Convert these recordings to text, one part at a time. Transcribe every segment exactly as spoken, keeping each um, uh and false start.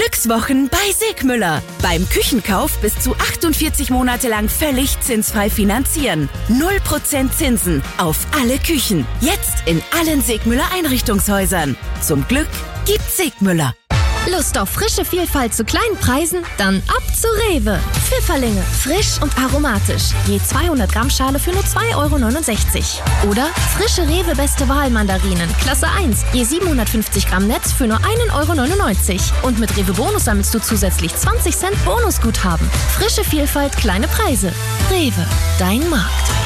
Glückswochen bei Segmüller. Beim Küchenkauf bis zu achtundvierzig Monate lang völlig zinsfrei finanzieren. null Prozent Zinsen auf alle Küchen. Jetzt in allen Segmüller Einrichtungshäusern. Zum Glück gibt's Segmüller. Lust auf frische Vielfalt zu kleinen Preisen? Dann ab zu Rewe. Pfifferlinge, frisch und aromatisch. Je zweihundert Gramm Schale für nur zwei Euro neunundsechzig. Oder frische Rewe Beste Wahl Mandarinen, Klasse eins. Je siebenhundertfünfzig Gramm Netz für nur ein Euro neunundneunzig. Und mit Rewe Bonus sammelst du zusätzlich zwanzig Cent Bonusguthaben. Frische Vielfalt, kleine Preise. Rewe, dein Markt.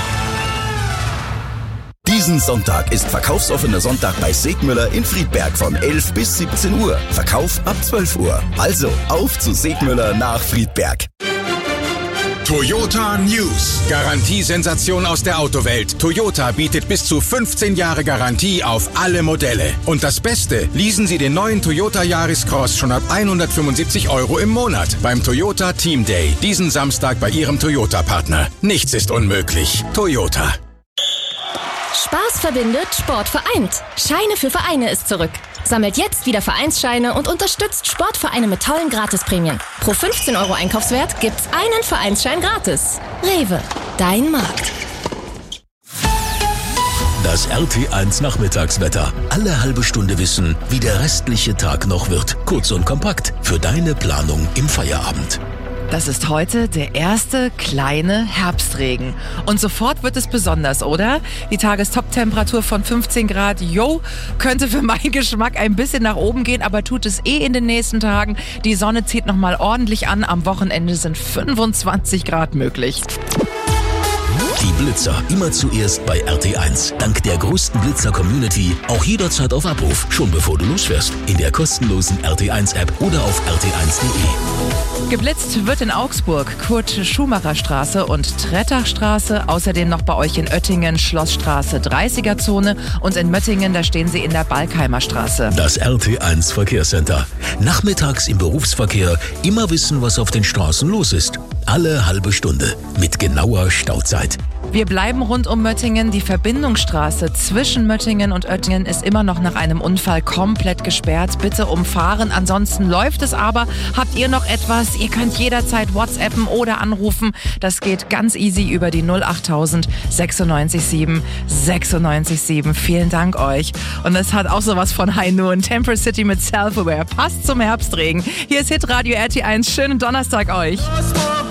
Diesen Sonntag ist verkaufsoffener Sonntag bei Segmüller in Friedberg von elf bis siebzehn Uhr. Verkauf ab zwölf Uhr. Also auf zu Segmüller nach Friedberg. Toyota News. Garantiesensation aus der Autowelt. Toyota bietet bis zu fünfzehn Jahre Garantie auf alle Modelle. Und das Beste, leasen Sie den neuen Toyota Yaris Cross schon ab hundertfünfundsiebzig Euro im Monat beim Toyota Team Day. Diesen Samstag bei Ihrem Toyota-Partner. Nichts ist unmöglich. Toyota. Spaß verbindet, Sport vereint. Scheine für Vereine ist zurück. Sammelt jetzt wieder Vereinsscheine und unterstützt Sportvereine mit tollen Gratisprämien. Pro fünfzehn Euro Einkaufswert gibt's einen Vereinsschein gratis. Rewe, dein Markt. Das R T eins Nachmittagswetter. Alle halbe Stunde wissen, wie der restliche Tag noch wird. Kurz und kompakt für deine Planung im Feierabend. Das ist heute der erste kleine Herbstregen. Und sofort wird es besonders, oder? Die Tagestoptemperatur von fünfzehn Grad, jo, könnte für meinen Geschmack ein bisschen nach oben gehen, aber tut es eh in den nächsten Tagen. Die Sonne zieht nochmal ordentlich an. Am Wochenende sind fünfundzwanzig Grad möglich. Die Blitzer immer zuerst bei R T eins. Dank der größten Blitzer-Community auch jederzeit auf Abruf, schon bevor du losfährst. In der kostenlosen R T eins App oder auf r t eins punkt de. Geblitzt wird in Augsburg Kurt-Schumacher-Straße und Trettachstraße. Außerdem noch bei euch in Oettingen Schlossstraße dreißiger Zone. Und in Möttingen, da stehen sie in der Balkheimer Straße. Das R T eins Verkehrscenter. Nachmittags im Berufsverkehr immer wissen, was auf den Straßen los ist. Alle halbe Stunde mit genauer Stauzeit. Wir bleiben rund um Möttingen. Die Verbindungsstraße zwischen Möttingen und Oettingen ist immer noch nach einem Unfall komplett gesperrt. Bitte umfahren, ansonsten läuft es aber. Habt ihr noch etwas? Ihr könnt jederzeit WhatsAppen oder anrufen. Das geht ganz easy über die null acht tausend sechsundneunzig sieben sechsundneunzig sieben. Vielen Dank euch. Und es hat auch sowas von High Noon. Temper City mit Self-Aware. Passt zum Herbstregen. Hier ist Hitradio R T eins. Schönen Donnerstag euch.